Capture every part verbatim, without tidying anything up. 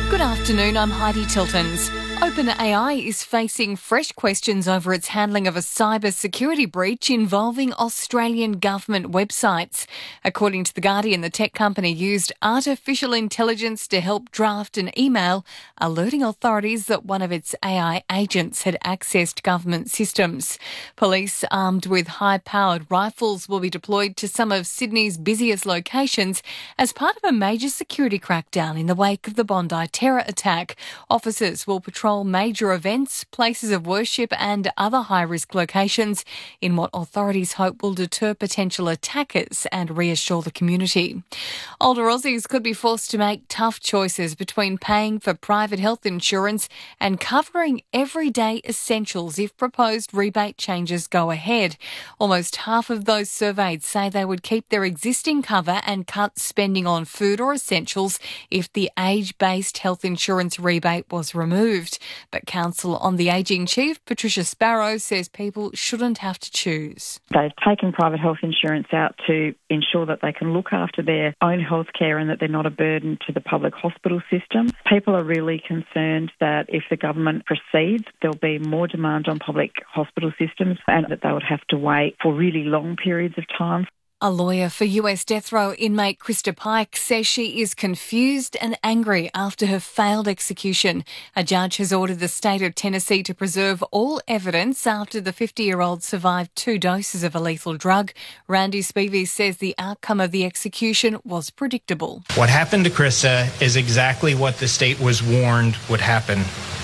Good afternoon, I'm Heidi Tiltons. OpenAI is facing fresh questions over its handling of a cyber security breach involving Australian government websites. According to The Guardian, the tech company used artificial intelligence to help draft an email alerting authorities that one of its A I agents had accessed government systems. Police armed with high-powered rifles will be deployed to some of Sydney's busiest locations as part of a major security crackdown in the wake of the Bondi terror attack. Officers will patrol major events, places of worship and other high-risk locations in what authorities hope will deter potential attackers and reassure the community. Older Aussies could be forced to make tough choices between paying for private health insurance and covering everyday essentials if proposed rebate changes go ahead. Almost half of those surveyed say they would keep their existing cover and cut spending on food or essentials if the age-based health insurance rebate was removed. But Council on the Ageing Chief, Patricia Sparrow, says people shouldn't have to choose. They've taken private health insurance out to ensure that they can look after their own health care and that they're not a burden to the public hospital system. People are really concerned that if the government proceeds, there'll be more demand on public hospital systems and that they would have to wait for really long periods of time. A lawyer for U S death row inmate Krista Pike says she is confused and angry after her failed execution. A judge has ordered the state of Tennessee to preserve all evidence after the fifty-year-old survived two doses of a lethal drug. Randy Spivey says the outcome of the execution was predictable. What happened to Krista is exactly what the state was warned would happen.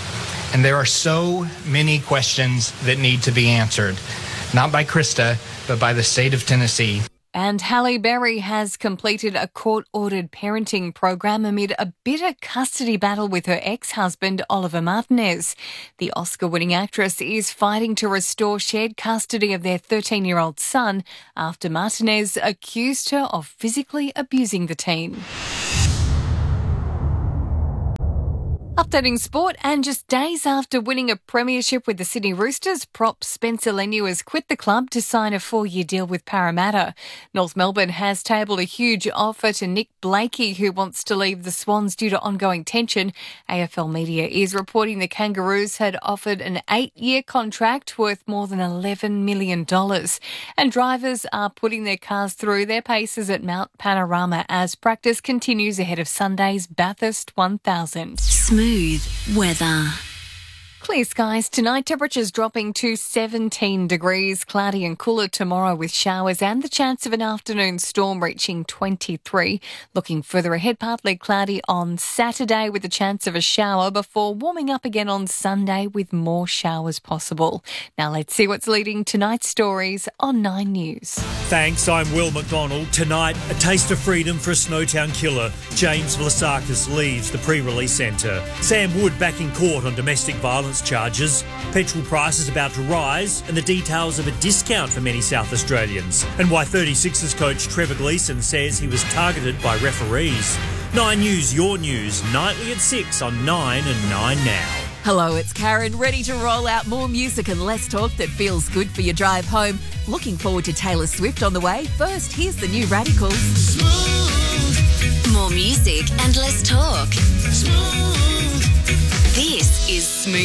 And there are so many questions that need to be answered, not by Krista, but by the state of Tennessee. And Halle Berry has completed a court-ordered parenting program amid a bitter custody battle with her ex-husband, Oliver Martinez. The Oscar-winning actress is fighting to restore shared custody of their thirteen-year-old son after Martinez accused her of physically abusing the teen. Updating sport, and just days after winning a premiership with the Sydney Roosters, prop Spencer Leniu has quit the club to sign a four-year deal with Parramatta. North Melbourne has tabled a huge offer to Nick Blakey, who wants to leave the Swans due to ongoing tension. A F L Media is reporting the Kangaroos had offered an eight-year contract worth more than eleven million dollars. And drivers are putting their cars through their paces at Mount Panorama as practice continues ahead of Sunday's Bathurst one thousand. Smooth weather. Clear skies tonight, temperatures dropping to seventeen degrees, cloudy and cooler tomorrow with showers and the chance of an afternoon storm reaching twenty-three. Looking further ahead, partly cloudy on Saturday with the chance of a shower before warming up again on Sunday with more showers possible. Now let's see what's leading tonight's stories on Nine News. Thanks, I'm Will McDonald. Tonight, a taste of freedom for a Snowtown killer. James Vlasakis leaves the pre-release centre. Sam Wood back in court on domestic violence charges. Petrol prices about to rise and the details of a discount for many South Australians. And why thirty-sixers coach Trevor Gleeson says he was targeted by referees. Nine News, your news, nightly at six on Nine and Nine Now. Hello, it's Karen, ready to roll out more music and less talk that feels good for your drive home. Looking forward to Taylor Swift on the way. First, here's the new Radicals. Smooth. More music and less talk. Smooth. This is Smooth.